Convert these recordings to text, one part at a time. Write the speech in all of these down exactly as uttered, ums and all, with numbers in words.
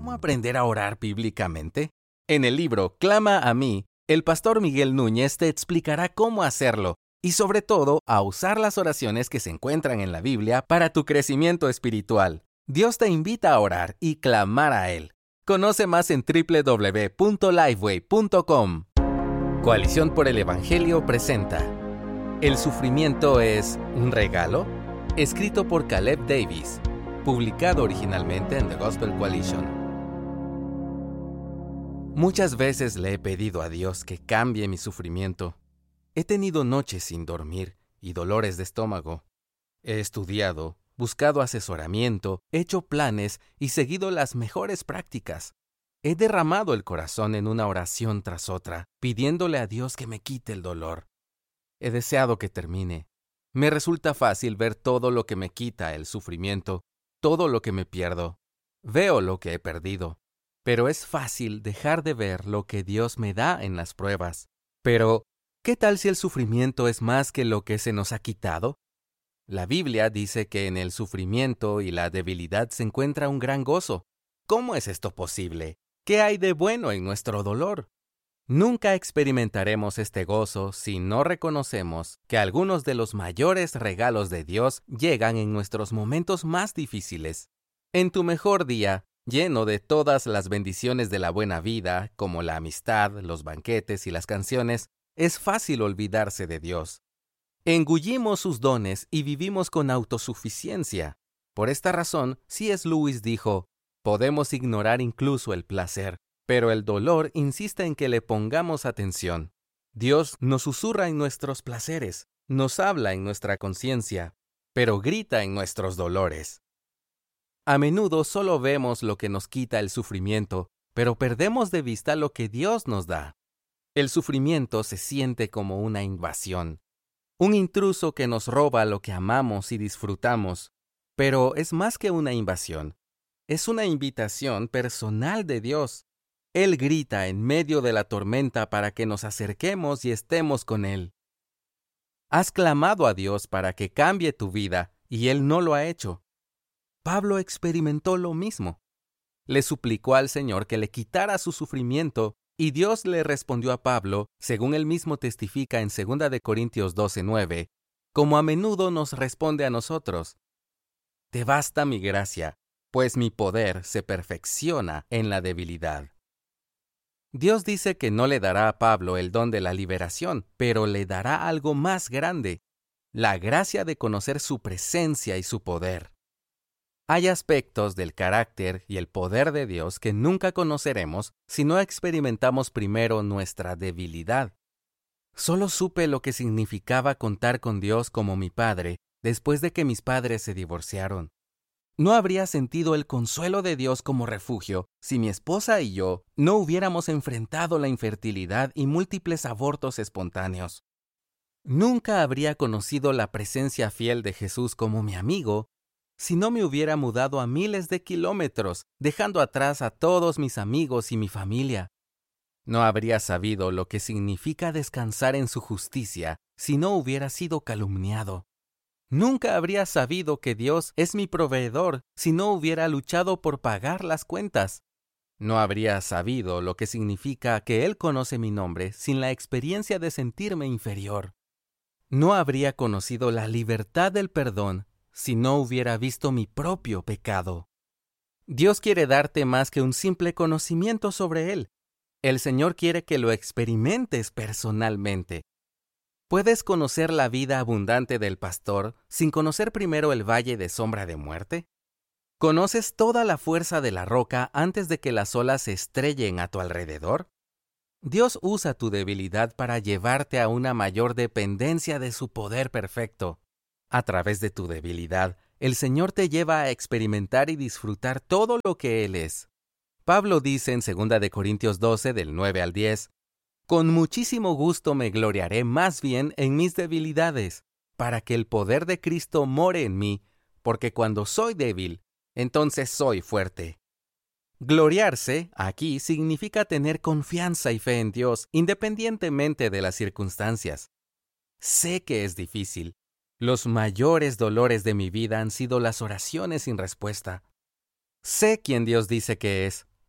cómo aprender a orar bíblicamente? En el libro Clama a mí, el pastor Miguel Núñez te explicará cómo hacerlo y sobre todo a usar las oraciones que se encuentran en la Biblia para tu crecimiento espiritual. Dios te invita a orar y clamar a Él. Conoce más en doble u doble u doble u punto lifeway punto com. Coalición por el Evangelio presenta ¿El sufrimiento es un regalo? Escrito por Caleb Davis, publicado originalmente en The Gospel Coalition. Muchas veces le he pedido a Dios que cambie mi sufrimiento. He tenido noches sin dormir y dolores de estómago. He estudiado, buscado asesoramiento, hecho planes y seguido las mejores prácticas. He derramado el corazón en una oración tras otra, pidiéndole a Dios que me quite el dolor. He deseado que termine. Me resulta fácil ver todo lo que me quita el sufrimiento, todo lo que me pierdo. Veo lo que he perdido. Pero es fácil dejar de ver lo que Dios me da en las pruebas. Pero, ¿qué tal si el sufrimiento es más que lo que se nos ha quitado? La Biblia dice que en el sufrimiento y la debilidad se encuentra un gran gozo. ¿Cómo es esto posible? ¿Qué hay de bueno en nuestro dolor? Nunca experimentaremos este gozo si no reconocemos que algunos de los mayores regalos de Dios llegan en nuestros momentos más difíciles. En tu mejor día, lleno de todas las bendiciones de la buena vida, como la amistad, los banquetes y las canciones, es fácil olvidarse de Dios. Engullimos sus dones y vivimos con autosuficiencia. Por esta razón, C S Lewis dijo, podemos ignorar incluso el placer, pero el dolor insiste en que le pongamos atención. Dios nos susurra en nuestros placeres, nos habla en nuestra conciencia, pero grita en nuestros dolores. A menudo solo vemos lo que nos quita el sufrimiento, pero perdemos de vista lo que Dios nos da. El sufrimiento se siente como una invasión, un intruso que nos roba lo que amamos y disfrutamos, pero es más que una invasión. Es una invitación personal de Dios. Él grita en medio de la tormenta para que nos acerquemos y estemos con Él. Has clamado a Dios para que cambie tu vida y Él no lo ha hecho. Pablo experimentó lo mismo. Le suplicó al Señor que le quitara su sufrimiento y Dios le respondió a Pablo, según él mismo testifica en segunda de Corintios doce nueve, como a menudo nos responde a nosotros. Te basta mi gracia, pues mi poder se perfecciona en la debilidad. Dios dice que no le dará a Pablo el don de la liberación, pero le dará algo más grande, la gracia de conocer su presencia y su poder. Hay aspectos del carácter y el poder de Dios que nunca conoceremos si no experimentamos primero nuestra debilidad. Solo supe lo que significaba contar con Dios como mi Padre después de que mis padres se divorciaron. No habría sentido el consuelo de Dios como refugio si mi esposa y yo no hubiéramos enfrentado la infertilidad y múltiples abortos espontáneos. Nunca habría conocido la presencia fiel de Jesús como mi amigo si no me hubiera mudado a miles de kilómetros, dejando atrás a todos mis amigos y mi familia. No habría sabido lo que significa descansar en su justicia si no hubiera sido calumniado. Nunca habría sabido que Dios es mi proveedor si no hubiera luchado por pagar las cuentas. No habría sabido lo que significa que Él conoce mi nombre sin la experiencia de sentirme inferior. No habría conocido la libertad del perdón si no hubiera visto mi propio pecado. Dios quiere darte más que un simple conocimiento sobre Él. El Señor quiere que lo experimentes personalmente. ¿Puedes conocer la vida abundante del pastor sin conocer primero el valle de sombra de muerte? ¿Conoces toda la fuerza de la roca antes de que las olas se estrellen a tu alrededor? Dios usa tu debilidad para llevarte a una mayor dependencia de su poder perfecto. A través de tu debilidad, el Señor te lleva a experimentar y disfrutar todo lo que Él es. Pablo dice en segunda de Corintios doce, del nueve al diez, «Con muchísimo gusto me gloriaré más bien en mis debilidades, para que el poder de Cristo more en mí, porque cuando soy débil, entonces soy fuerte». Gloriarse, aquí, significa tener confianza y fe en Dios, independientemente de las circunstancias. Sé que es difícil. Los mayores dolores de mi vida han sido las oraciones sin respuesta. Sé quién Dios dice que es,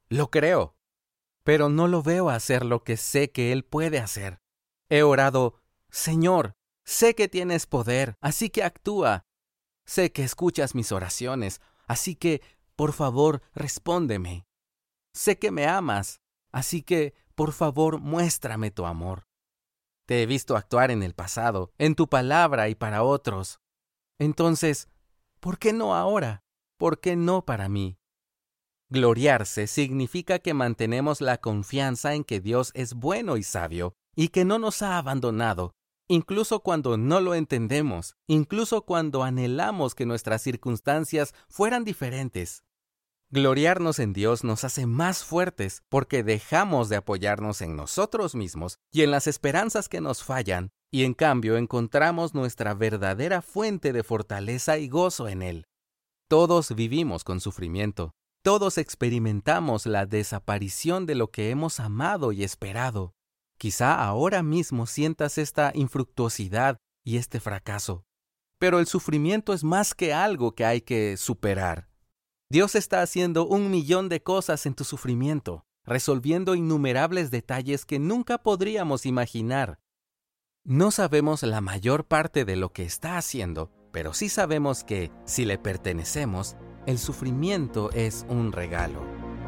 Lo creo, pero no lo veo hacer lo que sé que Él puede hacer. He orado, Señor, sé que tienes poder, así que actúa. Sé que escuchas mis oraciones, así que, por favor, respóndeme. Sé que me amas, así que, por favor, muéstrame tu amor. Te he visto actuar en el pasado, en tu palabra y para otros. Entonces, ¿por qué no ahora? ¿Por qué no para mí? Gloriarse significa que mantenemos la confianza en que Dios es bueno y sabio y que no nos ha abandonado, incluso cuando no lo entendemos, incluso cuando anhelamos que nuestras circunstancias fueran diferentes. Gloriarnos en Dios nos hace más fuertes porque dejamos de apoyarnos en nosotros mismos y en las esperanzas que nos fallan, y en cambio encontramos nuestra verdadera fuente de fortaleza y gozo en Él. Todos vivimos con sufrimiento. Todos experimentamos la desaparición de lo que hemos amado y esperado. Quizá ahora mismo sientas esta infructuosidad y este fracaso. Pero el sufrimiento es más que algo que hay que superar. Dios está haciendo un millón de cosas en tu sufrimiento, resolviendo innumerables detalles que nunca podríamos imaginar. No sabemos la mayor parte de lo que está haciendo, pero sí sabemos que, si le pertenecemos, el sufrimiento es un regalo.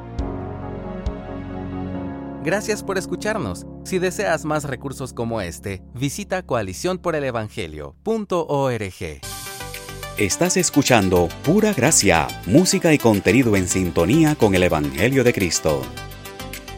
Gracias por escucharnos. Si deseas más recursos como este, visita coalición por el evangelio punto org. Estás escuchando Pura Gracia, música y contenido en sintonía con el Evangelio de Cristo.